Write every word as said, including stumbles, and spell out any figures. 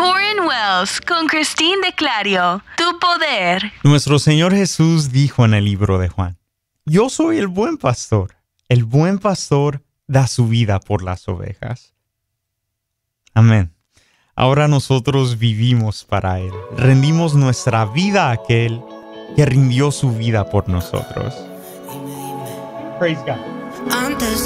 Corin Wells con Christine de Clario, Tu Poder. Nuestro Señor Jesús dijo en el libro de Juan: Yo soy el buen pastor. El buen pastor da su vida por las ovejas. Amén. Ahora nosotros vivimos para Él. Rendimos nuestra vida a aquel que rindió su vida por nosotros. Praise God. Antes